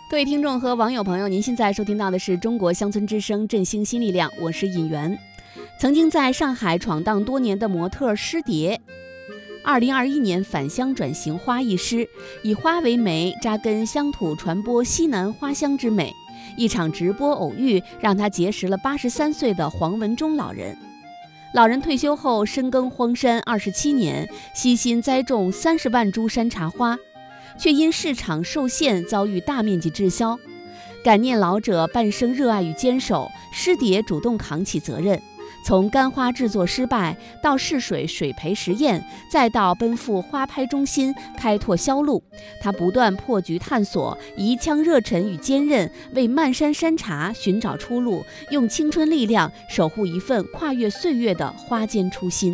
各位听众和网友朋友，您现在收听到的是中国乡村之声振兴新力量，我是尹媛。曾经在上海闯荡多年的模特施蝶，2021年返乡转型花艺师，以花为媒，扎根乡土，传播西南花香之美。一场直播偶遇，让他结识了83岁的黄文忠老人。老人退休后深耕荒山27年，悉心栽种30万株山茶花，却因市场受限遭遇大面积滞销。感念老者半生热爱与坚守，施蝶主动扛起责任，从干花制作失败到试水水培实验，再到奔赴花拍中心开拓销路，他不断破局探索，一腔热忱与坚韧，为漫山山茶寻找出路，用青春力量守护一份跨越岁月的花间初心。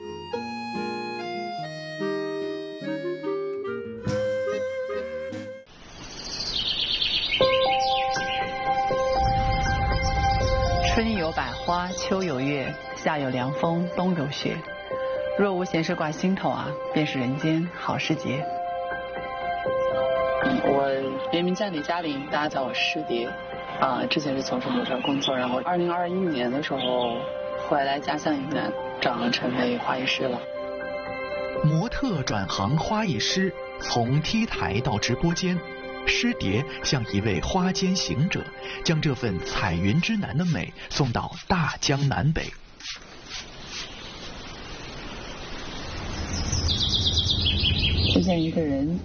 春有百花，秋有月，夏有凉风，冬有雪。若无闲事挂心头啊，便是人间好时节。我别名叫李嘉玲，大家叫我施蝶。之前是从事模特工作，然后2021年的时候回来家乡云南，成为花艺师了。 模特转行花艺师，从 T 台到直播间。施蝶像一位花间行者，将这份彩云之南的美送到大江南北。 遇见一个人，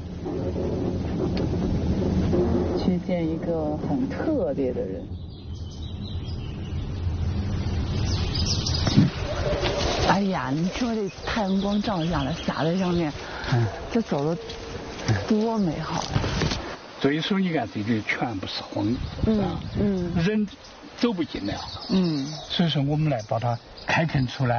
去见一个很特别的人。哎呀，你说这太阳光照下来，洒在上面，这走的多美好呀！ 所以说，你看这里全部是红，人走不进来，所以说我们来把它开垦出来。